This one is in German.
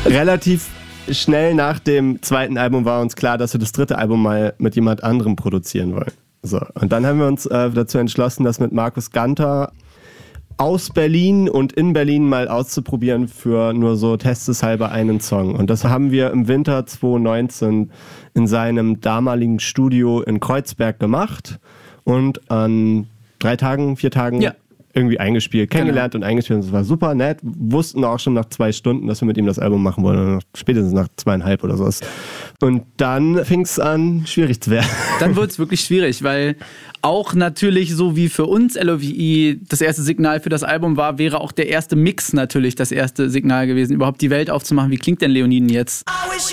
relativ schnell nach dem zweiten Album war uns klar, dass wir das dritte Album mal mit jemand anderem produzieren wollen. So. Und dann haben wir uns dazu entschlossen, das mit Markus Ganter aus Berlin und in Berlin mal auszuprobieren für nur so testeshalber einen Song. Und das haben wir im Winter 2019 in seinem damaligen Studio in Kreuzberg gemacht und an 4 Tagen irgendwie eingespielt, kennengelernt und eingespielt. Und es war super nett. Wussten auch schon nach 2 Stunden, dass wir mit ihm das Album machen wollen. Spätestens nach 2,5 oder sowas. Und dann fing es an, schwierig zu werden. Dann wurde es wirklich schwierig, weil auch natürlich so wie für uns LOVE das erste Signal für das Album war, wäre auch der erste Mix natürlich das erste Signal gewesen, überhaupt die Welt aufzumachen. Wie klingt denn Leoniden jetzt?